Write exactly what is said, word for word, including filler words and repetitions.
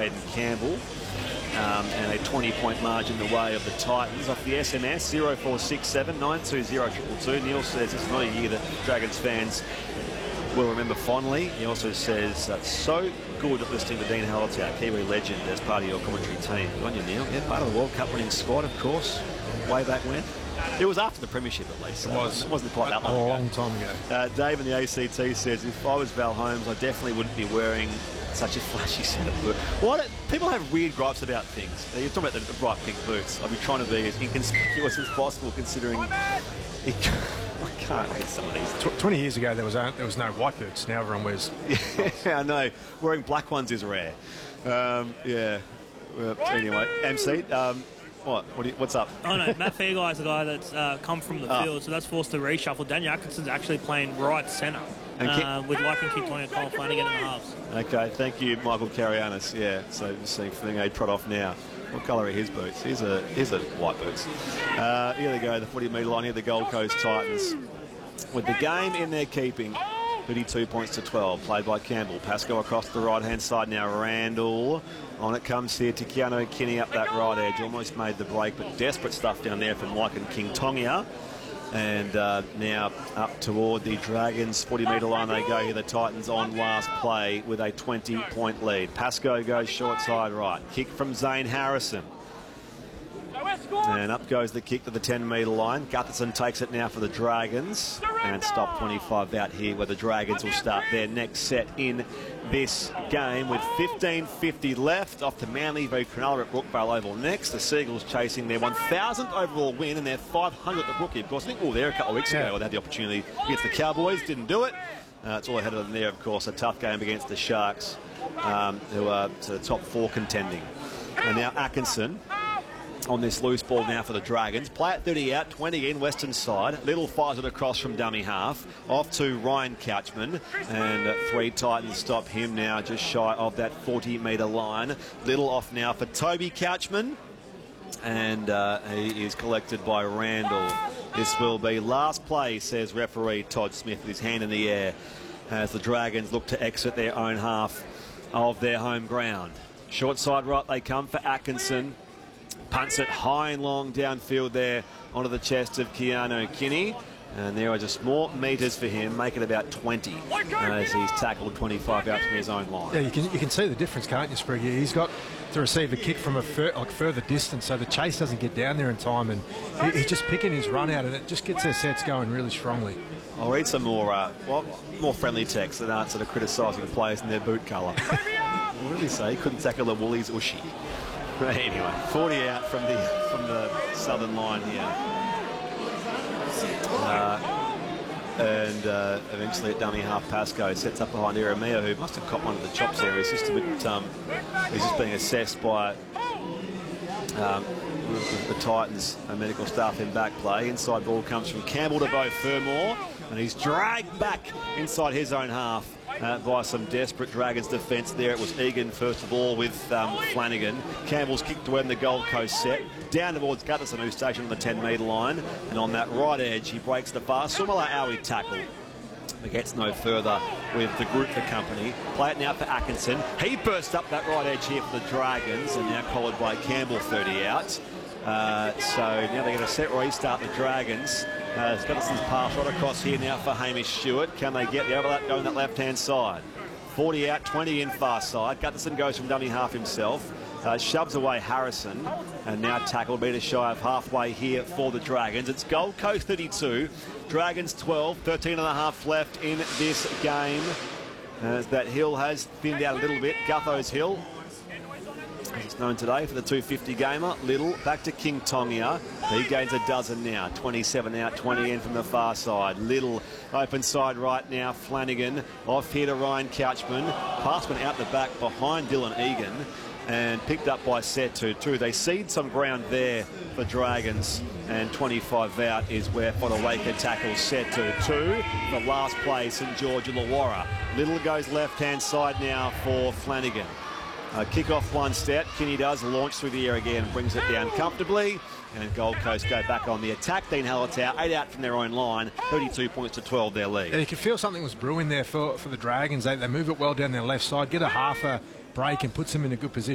Eden Campbell. Um, and a twenty point margin the way of the Titans. Off the S M S, zero four six seven nine two zero two two. Neil says it's not a year that Dragons fans will remember fondly. He also says that's so good listening to Dean Hallertau, Kiwi legend, as part of your commentary team. Good on you, Neil. Yeah, part of the World Cup winning squad, of course, way back when. It was after the premiership, at least. It was. It wasn't quite that long ago. A long time ago. Uh, Dave in the A C T says, if I was Val Holmes, I definitely wouldn't be wearing such a flashy set of boots. Why do people have weird gripes about things? You're talking about the, the bright pink boots. I'll be trying to be as inconspicuous as possible, considering it, I can't read some of these. Tw Twenty years ago, there was a, there was no white boots. Now everyone wears. Yeah, I know. Wearing black ones is rare. Um, yeah. Well, anyway, M C. Um, What? What do you, what's up? Oh no, Matt Fairguy is a guy that's uh, come from the oh. field, so that's forced to reshuffle. Daniel Atkinson's actually playing right centre uh, with Lycan Kingtonga, Cole Flanagan in the halves. Okay, thank you, Michael Carianis. Yeah, so just seeing Flanagan trot off now. What colour are his boots? Here's a here's a white boots. Uh, here they go, the forty metre line. Here the Gold Coast Titans with the game in their keeping. thirty-two points to twelve, played by Campbell. Pascoe across the right-hand side now. Randall. On it comes here to Keanu Kinney up that right edge. Almost made the break, but desperate stuff down there from Lycan Kingtonga. And uh, now up toward the Dragons forty metre line they go here. The Titans on last play with a twenty point lead. Pascoe goes short side right. Kick from Zane Harrison. And up goes the kick to the ten metre line. Gutherson takes it now for the Dragons. And stop twenty-five out here where the Dragons will start their next set in this game with fifteen fifty left. Off to Manly v Cronulla at Brookvale Oval next. The Seagulls chasing their one thousandth overall win and their five hundredth at Brookie. Of course, I think we were there a couple of weeks ago where they had the opportunity against the Cowboys. Didn't do it. Uh, it's all ahead of them there, of course. A tough game against the Sharks, um, who are to the top four contending. And now Atkinson on this loose ball now for the Dragons. Play at thirty out, twenty in, western side. Little fires it across from dummy half. Off to Ryan Couchman. And uh, three Titans stop him now just shy of that forty metre line. Little off now for Toby Couchman. And uh, he is collected by Randall. This will be last play, says referee Todd Smith with his hand in the air as the Dragons look to exit their own half of their home ground. Short side right they come for Atkinson. Punts it high and long downfield there onto the chest of Keanu Kinney. And there are just more metres for him, make it about twenty as he's tackled twenty-five out from his own line. Yeah, you can you can see the difference, can't you, Spriggy? He's got to receive a kick from a fur, like further distance, so the chase doesn't get down there in time, and he, he's just picking his run out, and it just gets their sets going really strongly. I'll read some more uh, well, more friendly texts than aren't sort of criticising players in their boot colour. What did he say? He couldn't tackle the Woolies Ushy. Anyway, forty out from the from the southern line here. Uh, and uh, eventually at dummy half, Pascoe sets up behind Eremia, who must have caught one of the chops there. He's just, a bit, um, he's just being assessed by um, the Titans and medical staff in back play. Inside ball comes from Campbell to Beau Fermor, and he's dragged back inside his own half uh, by some desperate Dragons defence there. It was Egan first of all with um, Flanagan. Campbell's kick to end the Gold Coast set. Down towards Gutherson, who's stationed on the ten metre line. And on that right edge, he breaks the fast. Sumala Owie tackle. But gets no further with the group for company. Play it now for Atkinson. He bursts up that right edge here for the Dragons, and now collared by Campbell, thirty out. Uh, so now they're going to set restart the Dragons. Uh, Gutterson's pass right across here now for Hamish Stewart. Can they get the overlap going that left-hand side? forty out, twenty in far side. Gutherson goes from dummy half himself. Uh, shoves away Harrison, and now tackled metre shy of halfway here for the Dragons. It's Gold Coast thirty-two, Dragons twelve, thirteen and a half left in this game. As that hill has thinned out a little bit, Gutho's hill. As it's known today for the two fifty gamer. Little back to Kingtonga. He gains a dozen now. twenty-seven out, twenty in from the far side. Little open side right now. Flanagan off here to Ryan Couchman. Pass went out the back behind Dylan Egan and picked up by Setu too. They cede some ground there for Dragons, and twenty-five out is where Fodawaker tackles Setu too. The last play, St George Illawarra. Little goes left-hand side now for Flanagan. Uh, kick off one step. Kinney does launch through the air again, brings it down comfortably. And Gold Coast go back on the attack. Dean Hallertau, eight out from their own line, thirty-two points to twelve their lead. Yeah, you could feel something was brewing there for, for the Dragons. They, they move it well down their left side, get a half a break and puts them in a good position.